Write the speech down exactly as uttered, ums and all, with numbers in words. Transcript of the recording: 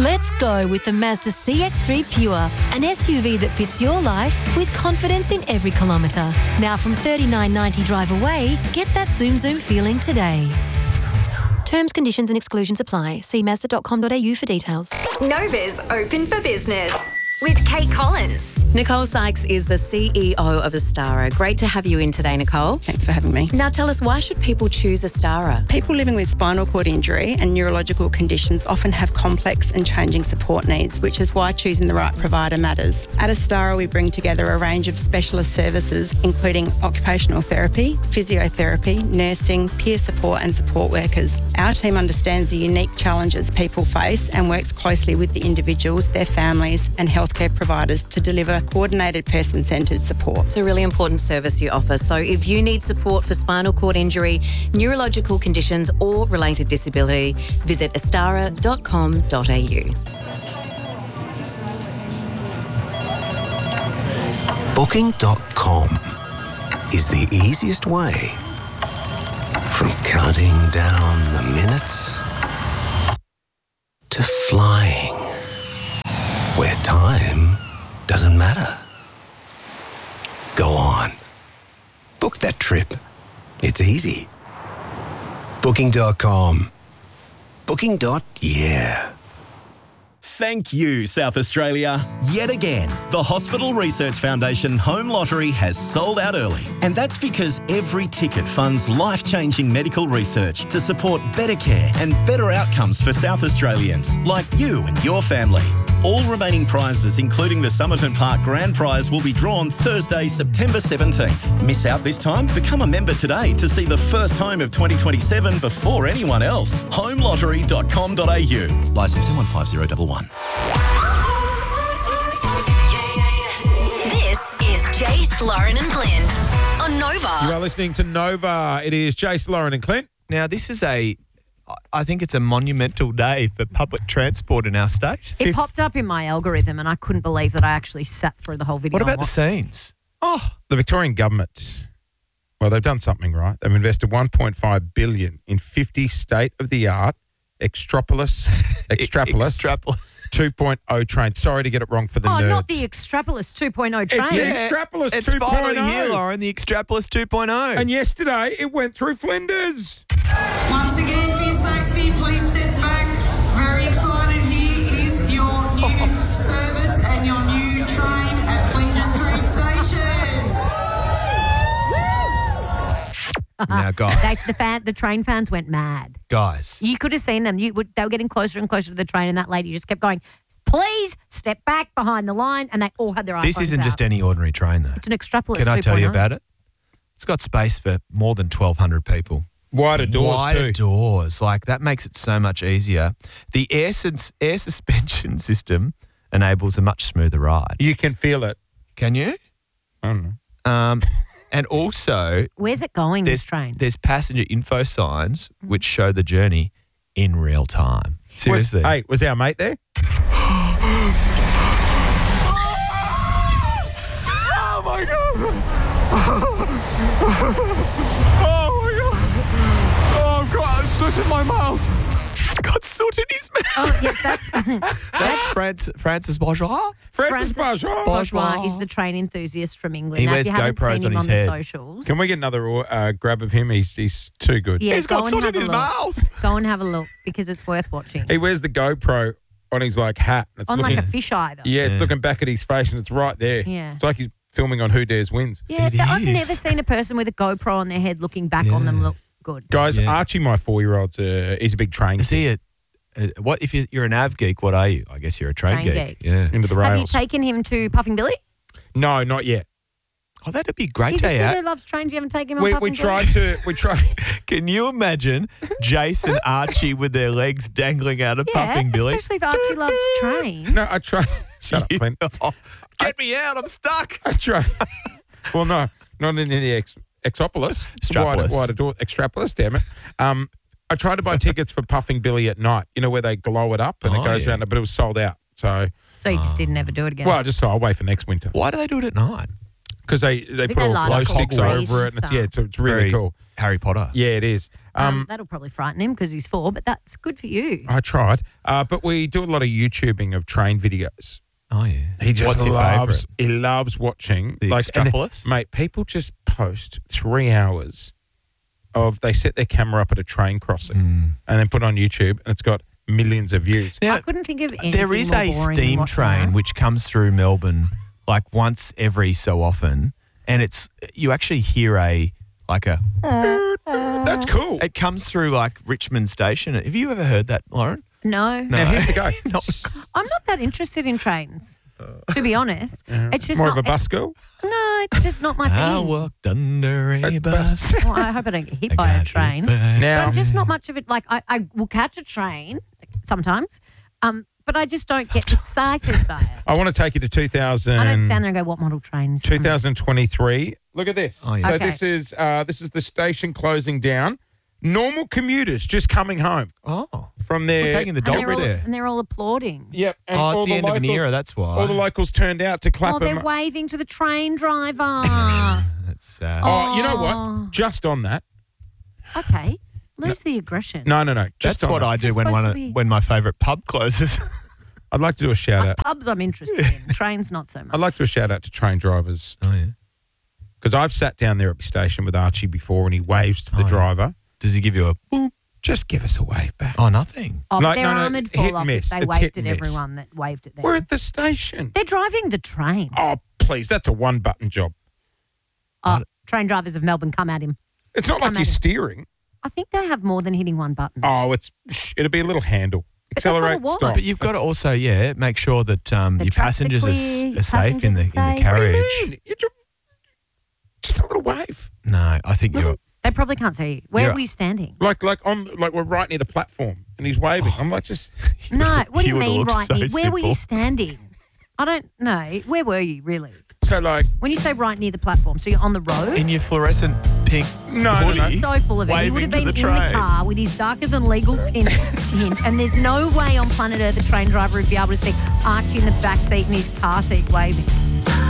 Let's go with the Mazda C X three Pure, an S U V that fits your life with confidence in every kilometre. Now from thirty-nine ninety drive away, get that zoom zoom feeling today. Terms, conditions and exclusions apply. See mazda dot com dot a u for details. Nova's open for business with Kate Collins. Nicole Sykes is the C E O of Astara. Great to have you in today, Nicole. Thanks for having me. Now tell us, why should people choose Astara? People living with spinal cord injury and neurological conditions often have complex and changing support needs, which is why choosing the right provider matters. At Astara, we bring together a range of specialist services, including occupational therapy, physiotherapy, nursing, peer support and support workers. Our team understands the unique challenges people face and works closely with the individuals, their families and healthcare providers to deliver coordinated person-centred support. It's a really important service you offer. So if you need support for spinal cord injury, neurological conditions or related disability, visit astara dot com dot a u. Booking dot com is the easiest way from counting down the minutes to flying where time doesn't matter. Go on. Book that trip. It's easy. Booking dot com. Booking. Yeah. Thank you, South Australia. Yet again, the Hospital Research Foundation Home Lottery has sold out early. And that's because every ticket funds life-changing medical research to support better care and better outcomes for South Australians, like you and your family. All remaining prizes, including the Somerton Park Grand Prize, will be drawn Thursday, September seventeenth. Miss out this time? Become a member today to see the first home of twenty twenty-seven before anyone else. home lottery dot com dot a u. Licence N one five zero one one. This is Jace, Lauren and Clint on Nova. You are listening to Nova. It is Jace, Lauren and Clint. Now, this is a, I think it's a monumental day for public transport in our state. It Fifth- popped up in my algorithm and I couldn't believe that I actually sat through the whole video. What about and the watched- scenes? Oh, the Victorian government, well, they've done something right. They've invested one point five billion dollars in fifty state-of-the-art Extropolis, Extrapolis, Extrapol- two point oh trains. Sorry to get it wrong for the Oh, nerds. not the Extrapolis two point oh train. It's the Extrapolis It's two point oh. finally here, Lauren, the Extrapolis two point oh. And yesterday, it went through Flinders. Once again, for your safety, please step back. Very excited. Here is your new service and your new train at Flinders Street Station. Now, guys, They, the, fan, the train fans went mad. guys, You could have seen them. You would, They were getting closer and closer to the train, and that lady just kept going, please step back behind the line, and they all had their iPhones this isn't out. just any ordinary train, though. It's an Extrapolis Can I tell you two point oh. about it? It's got space for more than twelve hundred people. Wider doors, Wider too. doors. Like, that makes it so much easier. The air, sus- air suspension system enables a much smoother ride. You can feel it. Can you? I don't know. Um, and also, Where's it going, there's, this train? there's passenger info signs which show the journey in real time. Was, Seriously. hey, was our mate there? Oh, my God. Oh, my God. Oh, I've got soot in my mouth. He's got soot in his mouth. Oh, yes, that's... That's Francis, Francis Bourgeois. Francis Bourgeois. Bourgeois is the train enthusiast from England. He now, wears if you haven't GoPros seen him on on, his the head. socials, Can we get another uh, grab of him? He's he's too good. yeah, He's go got and soot have in a his look. mouth. Go and have a look because it's worth watching. He wears the GoPro on his like hat. It's On looking, like a fisheye, though. yeah, it's Yeah. looking back at his face and it's right there. Yeah. It's like he's filming on Who Dares Wins. Yeah, It th- I've is. never seen a person with a GoPro on their head looking back on them Yeah. look good. Guys, Yeah. Archie, my four-year-old's, uh, he's a big train Is geek. he a, a, what if you're, you're an av geek? What are you? I guess you're a train, Train geek. geek. Yeah. into the Have you rails. taken him to Puffing Billy? no, not yet. Oh, that'd be a great He's a day kid out. who loves trains. You haven't taken him We, on we Puffing tried Billy? to. We tried. Can you imagine Jason Archie with their legs dangling out of Yeah, Puffing Billy? especially if Archie loves trains. No, I tried. Shut up, Clint. Oh, get me out! I'm stuck. I tried. Well, no, not in the ex, Exopolis. Extrapolis. Wider, wider door. Extrapolis, damn it. Um, I tried to buy tickets for Puffing Billy at night, you know, where they glow it up and Oh, it goes yeah. around, but it was sold out. So, So you just didn't ever do it again. well, I just thought I'll wait for next winter Why do they do it at night? because they, they think put they all light glow up sticks Hogwarts over it. And it's, yeah, it's, it's really Very cool. Harry Potter. Yeah, it is. Um, Um, that'll probably frighten him because he's four, but that's good for you. I tried, uh, but we do a lot of YouTubing of train videos. Oh, yeah. He just What's your loves. favourite? He loves watching The like and Extropolis? then- mate. People just post three hours of they set their camera up at a train crossing Mm. and then put it on YouTube, and it's got millions of views. Now, I couldn't think of anything there is more a boring than steam watching train that. which comes through Melbourne like once every so often, and it's you actually hear a like a. That's cool. It comes through like Richmond Station. Have you ever heard that, Lauren? No. Now here's the go. I'm not that interested in trains, to be honest. It's just More not, of a bus girl. No, it's just not my I thing. walked under a bus. Well, I hope I don't get hit I by a got train. hit by- But Now, I'm just not much of it. Like, I, I will catch a train sometimes, um, but I just don't get excited by it. I want to take you to two thousand. I don't stand there and go, what model trains? two thousand twenty-three. Look at this. Oh, yeah. So Okay. this is uh, this is the station closing down. Normal commuters just coming home Oh, from we're their taking the And dogs they're, all, there. and they're all applauding. Yep. And Oh, all it's the end of an locals- era. That's why. All the locals turned out to clap Oh, they're them. waving to the train driver. That's sad. Oh, you know Oh. what? Just on that. Okay. Lose the aggression. No, no, no. Just That's on what that. I It's do when supposed one to of, be- when my favourite pub closes. I'd like to do a shout out. Pubs I'm interested in. Trains not so much. I'd like to do a shout out to train drivers Oh yeah. because I've sat down there at the station with Archie before and he waves to the Oh, yeah. driver. Does he give you a boop? Just give us a wave back. Oh, nothing. Oh, but Like, they're no, no, armoured hit fall and off miss. if they It's waved hit at and miss. everyone that waved at them. We're at the station. They're driving the train. Oh, please. That's a one button job. Oh, train drivers of Melbourne, come at him. It's not like Come you're at him. steering. I think they have more than hitting one button. Oh, it's it'll be a little handle. But they've got a Accelerate, wallet. stop. But you've got to also, yeah, make sure that um, The your tracks are passengers are, s- clear, are safe in the, passengers are in the safe. What do you carriage. mean? You ju- Just a little wave. No, I think you're. They probably can't see you. Where Yeah. were you standing? Like like on like we're right near the platform and he's waving. I'm like just No, what do you You would've mean looked right so near? Where were you simple. standing? I don't know. Where were you really? so like When you say right near the platform, so you're on the road? In your fluorescent pink No, no, hoodie, no. He's so full of it. He waving would have to been the in train. the car with his darker than legal tint, tint, and there's no way on planet Earth a train driver would be able to see Archie in the back seat and his car seat waving.